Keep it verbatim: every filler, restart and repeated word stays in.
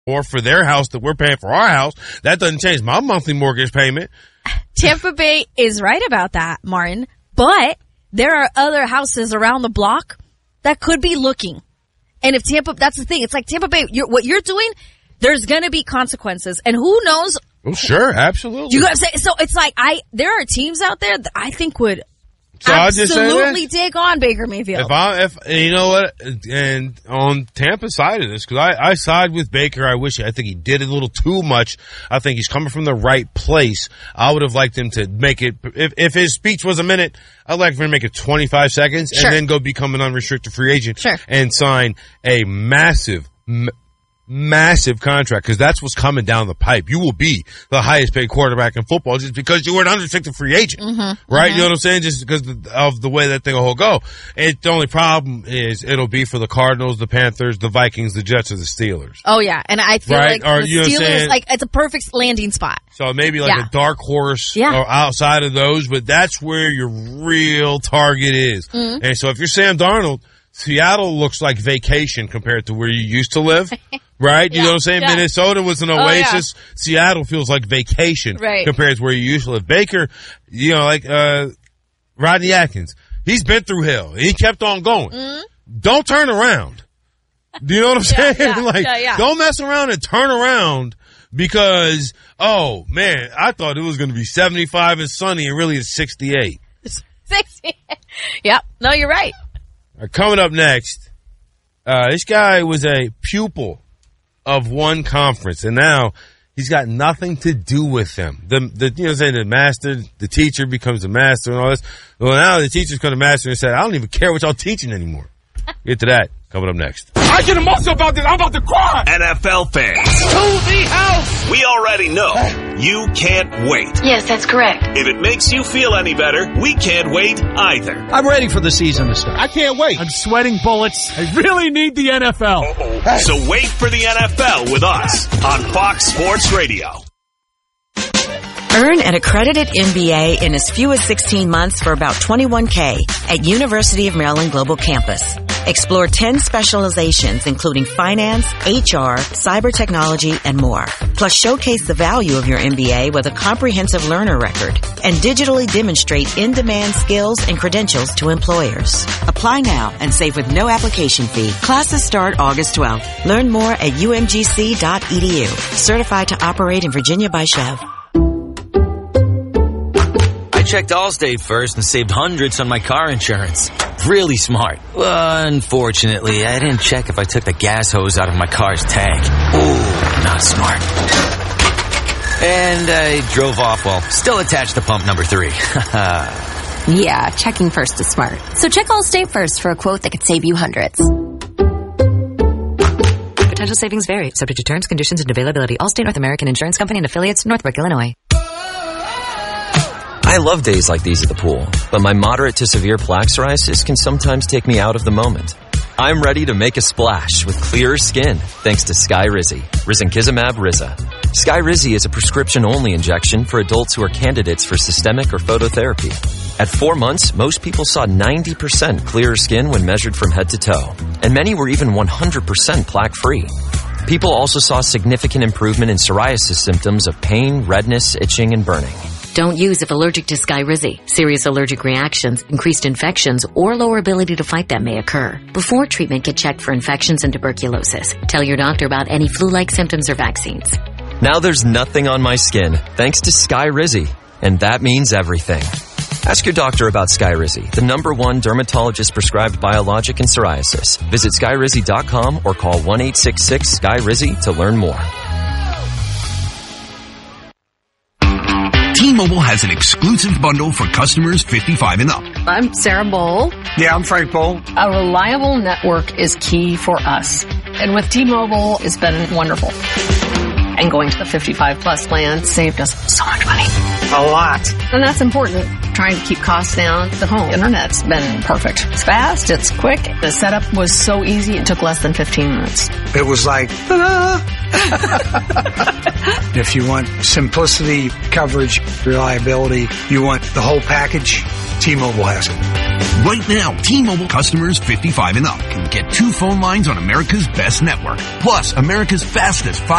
or for their house that we're paying for our house. That doesn't change my monthly mortgage payment. Tampa Bay is right about that, Martin. But there are other houses around the block that could be looking. And if Tampa, that's the thing. It's like Tampa Bay, you're, what you're doing, there's going to be consequences. And who knows? Oh, sure. Absolutely. You got to say, so it's like, I, there are teams out there that I think would So absolutely take on Baker Mayfield. If I, if you know what, and on Tampa's side of this, because I, I side with Baker. I wish I think he did a little too much. I think he's coming from the right place. I would have liked him to make it. If if his speech was a minute, I'd like for him to make it twenty-five seconds Sure. and then go become an unrestricted free agent Sure. and sign a massive. M- Massive contract, because that's what's coming down the pipe. You will be the highest paid quarterback in football just because you were an unrestricted free agent, Mm-hmm, right? mm-hmm. You know what I'm saying? Just because of the way that thing will go. It, the only problem is it'll be for the Cardinals, the Panthers, the Vikings, the Jets, or the Steelers. Oh yeah, and I feel Right? like Or, the you know what I'm Steelers, saying? like it's a perfect landing spot. So maybe like Yeah. a dark horse Yeah. or outside of those, but that's where your real target is. Mm-hmm. And so if you're Sam Darnold, Seattle looks like vacation compared to where you used to live, right? You Yeah, know what I'm saying? yeah. Minnesota was an Oh, yeah. oasis. Seattle feels like vacation Right. compared to where you used to live. Baker, you know, like uh Rodney Atkins, he's been through hell. He kept on going. Mm-hmm. Don't turn around. Do you know what I'm Yeah, saying? yeah, like, yeah, yeah. don't mess around and turn around because, oh man, I thought it was going to be seventy-five and sunny and really it's sixty-eight. Sixty. Yep. No, you're right. Uh, coming up next, uh, this guy was a pupil of one conference, and now he's got nothing to do with them. The, the you know what I'm saying, the master, the teacher becomes the master and all this. Well, now the teacher's come to master and said, I don't even care what y'all teaching anymore. Get to that coming up next. I get emotional about this. I'm about to cry. N F L fans, To the house. we already know you can't wait. Yes, that's correct. If it makes you feel any better, we can't wait either. I'm ready for the season to start. I can't wait. I'm sweating bullets. I really need the N F L. So wait for the N F L with us on Fox Sports Radio. Earn an accredited M B A in as few as sixteen months for about twenty-one K at University of Maryland Global Campus. Explore ten specializations including finance, H R, cyber technology, and more. Plus showcase the value of your M B A with a comprehensive learner record and digitally demonstrate in-demand skills and credentials to employers. Apply now and save with no application fee. Classes start August twelfth. Learn more at U M G C dot E D U. Certified to operate in Virginia by Chev. I checked Allstate first and saved hundreds on my car insurance. Really smart. Unfortunately, I didn't check if I took the gas hose out of my car's tank. Ooh, not smart. And I drove off while still attached to pump number three. Yeah, checking first is smart. So check Allstate first for a quote that could save you hundreds. Potential savings vary, subject to terms, conditions, and availability. Allstate North American Insurance Company and affiliates, Northbrook, Illinois. I love days like these at the pool, but my moderate to severe plaque psoriasis can sometimes take me out of the moment. I'm ready to make a splash with clearer skin thanks to Skyrizi, risankizumab Riza. Skyrizi is a prescription-only injection for adults who are candidates for systemic or phototherapy. At four months, most people saw ninety percent clearer skin when measured from head to toe, and many were even one hundred percent plaque-free. People also saw significant improvement in psoriasis symptoms of pain, redness, itching, and burning. Don't use if allergic to Skyrizi. Serious allergic reactions, increased infections, or lower ability to fight them may occur. Before treatment, get checked for infections and tuberculosis. Tell your doctor about any flu-like symptoms or vaccines. Now there's nothing on my skin thanks to Skyrizi, and that means everything. Ask your doctor about Skyrizi, the number one dermatologist-prescribed biologic in psoriasis. Visit Skyrizi dot com or call one eight six six Skyrizi to learn more. T-Mobile has an exclusive bundle for customers fifty-five and up. I'm Sarah Bowl. Yeah, I'm Frank Bowl. A reliable network is key for us. And with T-Mobile, it's been wonderful. And going to the fifty-five plus plan saved us so much money. A lot. And that's important. Trying to keep costs down. The home internet's been perfect. It's fast, it's quick. The setup was so easy, it took less than fifteen minutes. It was like, ta-da! If you want simplicity, coverage, reliability, you want the whole package, T-Mobile has it. Right now, T-Mobile customers fifty-five and up can get two phone lines on America's best network, plus America's fastest five